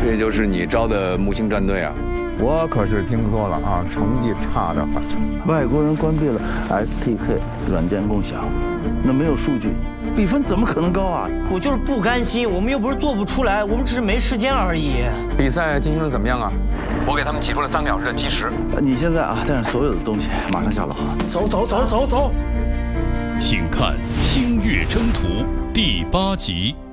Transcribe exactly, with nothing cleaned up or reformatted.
这就是你招的木星战队啊？ 我可是听说了啊，成绩差得很。 外国人关闭了 S T K 软件共享，那没有数据，比分怎么可能高啊？ 我就是不甘心，我们又不是做不出来，我们只是没时间而已。 比赛进行的怎么样啊？我给他们挤出了三个小时的计时。 你现在啊，带上所有的东西，马上下楼。 走走走走走。 请看《星月征途》第八集。